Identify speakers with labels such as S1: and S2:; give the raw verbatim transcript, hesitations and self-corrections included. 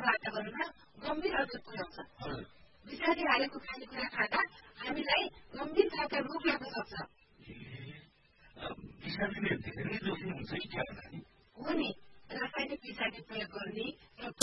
S1: वार्ता गर्नुमा गम्भीर असर पुर्याउँछ। विषादी हालेको खानेकुरा खाँदा हामीलाई गम्भीर खालका रोग लाग्न सक्छ।
S2: विषादीले धेरै जोखिम हुन्छ कि क्या होला नि?